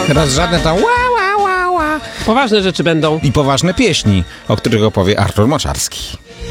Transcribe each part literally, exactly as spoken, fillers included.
Teraz żadne tam ła, ła, ła, ła. Poważne rzeczy będą. I poważne pieśni, o których opowie Artur Moczarski.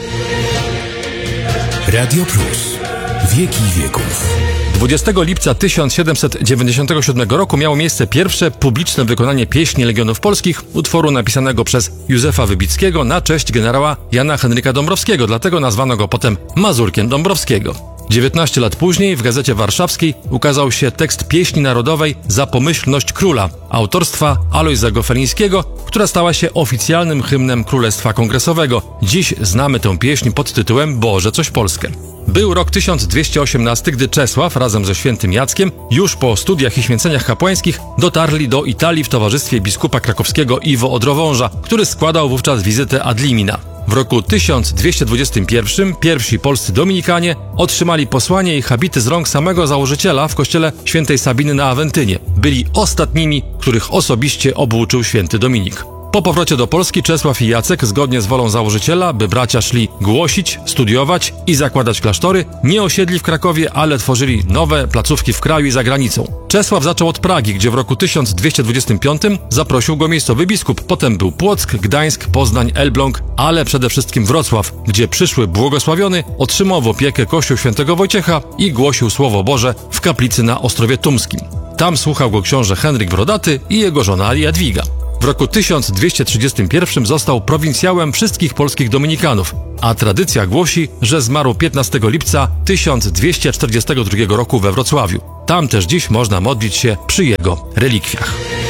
Radio Plus. Wieki wieków. dwudziestego lipca tysiąc siedemset dziewięćdziesiątego siódmego roku miało miejsce pierwsze publiczne wykonanie pieśni Legionów Polskich, utworu napisanego przez Józefa Wybickiego na cześć generała Jana Henryka Dąbrowskiego, dlatego nazwano go potem Mazurkiem Dąbrowskiego. dziewiętnaście lat później w Gazecie Warszawskiej ukazał się tekst pieśni narodowej Za pomyślność króla, autorstwa Alojza Gofelińskiego, która stała się oficjalnym hymnem Królestwa Kongresowego. Dziś znamy tę pieśń pod tytułem Boże, coś Polskę. Był rok tysiąc dwieście osiemnasty, gdy Czesław razem ze świętym Jackiem już po studiach i święceniach kapłańskich dotarli do Italii w towarzystwie biskupa krakowskiego Iwo Odrowąża, który składał wówczas wizytę ad limina. W roku tysiąc dwieście dwudziestym pierwszym pierwsi polscy dominikanie otrzymali posłanie i habity z rąk samego założyciela w kościele świętej Sabiny na Awentynie. Byli ostatnimi, których osobiście obłóczył święty Dominik. Po powrocie do Polski Czesław i Jacek, zgodnie z wolą założyciela, by bracia szli głosić, studiować i zakładać klasztory, nie osiedli w Krakowie, ale tworzyli nowe placówki w kraju i za granicą. Czesław zaczął od Pragi, gdzie w roku tysiąc dwieście dwudziestym piątym zaprosił go miejscowy biskup. Potem był Płock, Gdańsk, Poznań, Elbląg, ale przede wszystkim Wrocław, gdzie przyszły błogosławiony otrzymał w opiekę kościół świętego Wojciecha i głosił Słowo Boże w kaplicy na Ostrowie Tumskim. Tam słuchał go książę Henryk Brodaty i jego żona Jadwiga. W roku tysiąc dwieście trzydziestym pierwszym został prowincjałem wszystkich polskich dominikanów, a tradycja głosi, że zmarł piętnastego lipca tysiąc dwieście czterdziestego drugiego roku we Wrocławiu. Tam też dziś można modlić się przy jego relikwiach.